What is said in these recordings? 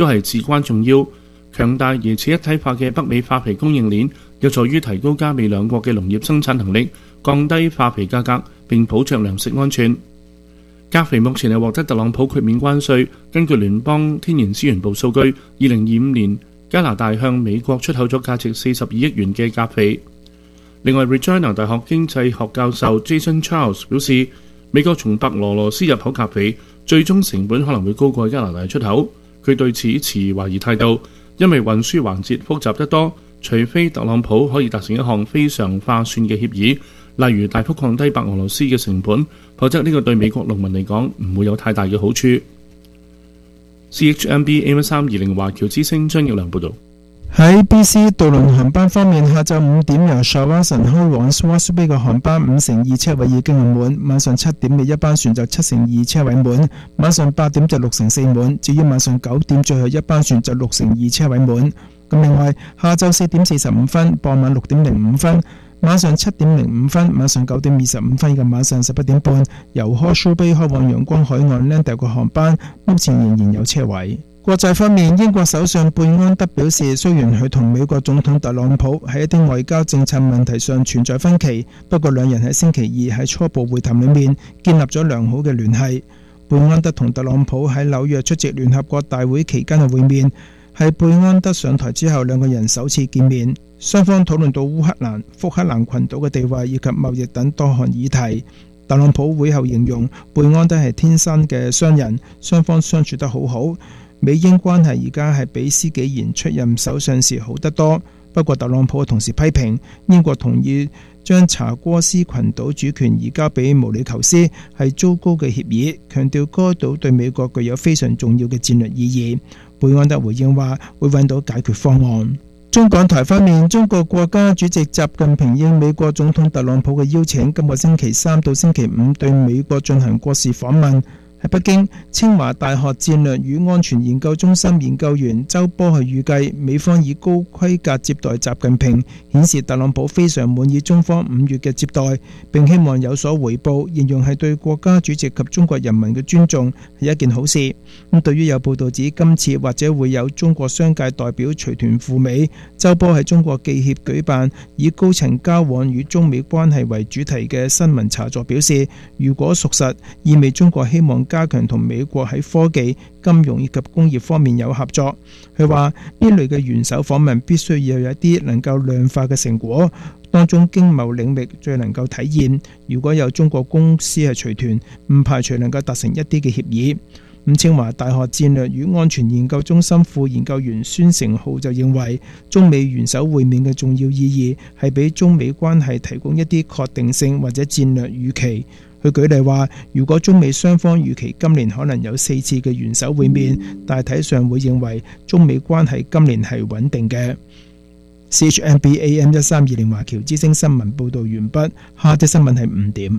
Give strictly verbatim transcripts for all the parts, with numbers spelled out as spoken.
都係至關重要。強大而且一體化嘅北美化皮供應鏈有助於提高加美兩國嘅農業生產能力，降低化皮價格，並保障糧食安全。加肥目前係獲得特朗普豁免關稅。根據聯邦天然資源部數據，二零二五年加拿大向美國出口咗價值四十二億元嘅加肥。另外 ，Regina 大學經濟學教授 Jason Charles 表示，美國從白俄羅斯入口加肥，最終成本可能會高過加拿大出口。佢對此持懷疑態度，因為運輸環節複雜得多，除非特朗普可以達成一項非常划算嘅協議，例如大幅降低白俄羅斯嘅成本，否則呢個對美國農民嚟講唔會有太大嘅好處。C H M B A M 三二零華僑之聲張耀良報導。 喺 B C 渡輪航班方面，下晝五點由 Shawson 開往 Swansea Bay 嘅航班五成二車位已經滿，晚上七點嘅一班船就七成二車位滿，晚上八點就六成四滿，至於晚上九點最後一班船就六成二車位滿。咁另外，下晝四點四十五分、傍晚六點零五分、晚上七點零五分、晚上九點二十五分嘅晚上十一點半，由 Horseshoe Bay 開往陽光海岸 Landale 嘅航班，目前仍然有車位。國際方面，英國首相貝安德表示，雖然佢同美國總統特朗普喺一啲外交政策問題上存在分歧，不過兩人喺星期二喺初步會談裏面建立咗良好嘅聯繫。貝安德同特朗普喺紐約出席聯合國大會期間嘅會面，係貝安德上台之後兩個人首次見面，雙方討論到烏克蘭、福克蘭群島嘅地位以及貿易等多項議題。特朗普會後形容貝安德係天生嘅商人，雙方相處得好好。美英關係而家係比施紀賢出任首相時好得多，不過特朗普同時批評英國同意將查戈斯群島主權移交俾毛里求斯係糟糕嘅協議，強調該島對美國具有非常重要嘅戰略意義。貝安德回應話會揾到解決方案。中港台方面，中國國家主席習近平應美國總統特朗普嘅邀請，今個星期三到星期五對美國進行國事訪問。喺北京，清華大學戰略與安全研究中心研究員周波係預計美方以高規格接待習近平，顯示特朗普非常滿意中方五月嘅接待，並希望有所回報，形容係對國家主席及中國人民嘅尊重，係一件好事。咁對於有報道指今次或者會有中國商界代表隨團赴美，周波喺中國記協舉辦以高層交往與中美關係為主題嘅新聞茶座表示，如果屬實，意味中國希望加強同美國喺科技、金融以及工業方面有合作。佢話呢類嘅元首訪問必須要有一啲能夠量化嘅成果，當中經貿領域最能夠體現。如果有中國公司係隨團，唔排除能夠達成一啲嘅協議。咁清華大學戰略與安全研究中心副研究員孫成浩就認為，中美元首會面嘅重要意義係俾中美關係提供一啲確定性或者戰略預期。佢舉例話，如果中美雙方預期今年可能有四次嘅元首會面，大體上會認為中美關係今年係穩定嘅。C H M B A M 一三二零華僑之聲新聞報導完畢，下隻新聞係五點。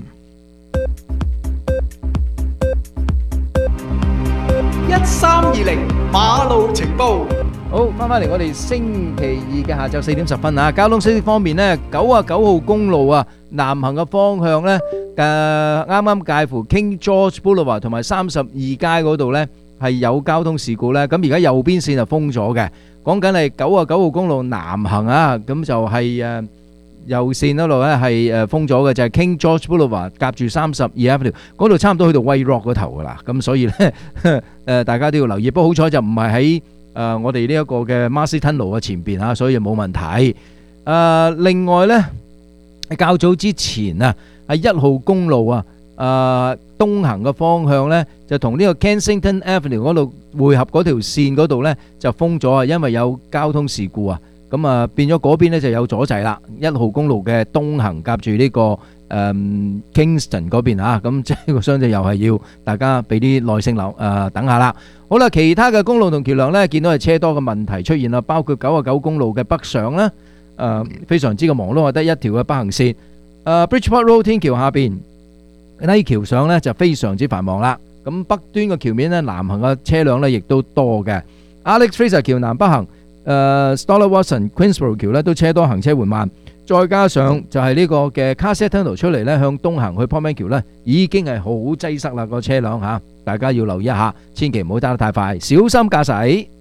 一三二零馬路情報。 好，翻返嚟我哋星期二嘅下晝四點十分啊！交通消息方面呢，九啊九號公路啊，南行嘅方向呢，誒啱啱介乎 King George Boulevard 同埋三十二街嗰度呢，係有交通事故呢。咁而家右邊線就封咗嘅，講緊係九啊九號公路南行啊，咁就係誒右線嗰度呢係誒封咗嘅，就係 King George Boulevard 夾住三十二 Avenue 嗰度，差唔多去到 White Rock 嗰頭噶啦。咁所以呢，誒大家都要留意。不過好彩就唔係喺誒、呃，我哋呢一個嘅 Marcy Tunnel 嘅前邊啊，所以冇問題。誒、呃，另外呢，喺較早之前啊，喺一號公路啊，誒、呃、東行嘅方向呢，就同呢個 Kensington Avenue 嗰度匯合嗰條線嗰度呢，就封咗啊，因為有交通事故啊，咁啊變咗嗰邊呢就有阻滯啦。一號公路嘅東行夾住呢個誒 Kingston 嗰邊啊，咁即係個相對又係要大家俾啲耐性留誒等下啦。好啦，其他嘅公路同橋梁呢，見到係車多嘅問題出現啦，包括九啊九公路嘅北上呢，誒非常之嘅忙碌，得一條嘅北行線。誒 Bridgeport Road 天橋下邊呢橋上呢就非常之繁忙啦。咁北端嘅橋面呢，南行嘅車輛呢亦都多嘅。Alex Fraser 橋南北行，誒 Stoller Watson Queensborough 橋呢都車多，行車緩慢。再加上就係呢個嘅 Cassett Tunnel 出嚟呢，向東行去 Port Manor 呢已經係好擠塞啦個車輛嚇，大家要留意一下，千祈唔好揸得太快，小心駕駛。